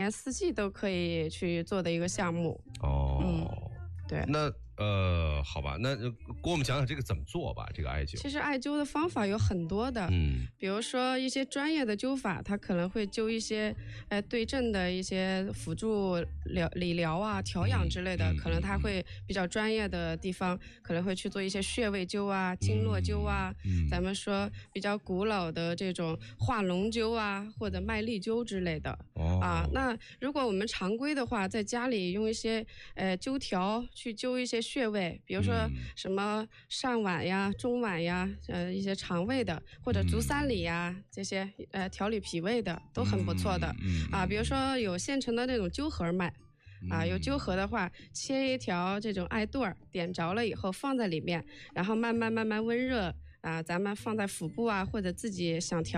年四季都可以去做的一个项目。对。 那好吧，那给我们讲讲这个怎么做吧，这个艾灸。 其实艾灸的方法有很多的，比如说一些专业的灸法，它可能会灸一些对症的一些辅助理疗啊、调养之类的，可能它会比较专业的地方，可能会去做一些穴位灸啊、经络灸啊，咱们说比较古老的这种化脓灸啊，或者麦粒灸之类的。那如果我们常规的话，在家里用一些灸条去灸一些穴位，比如说什么上脘呀、中脘呀，一些肠胃的，或者足三里呀，这些调理脾胃的都很不错的。比如说有现成的那种灸盒卖。有灸盒的话，切一条这种艾垛，点着了以后放在里面，然后慢慢温热咱们放在腹部啊，或者自己想调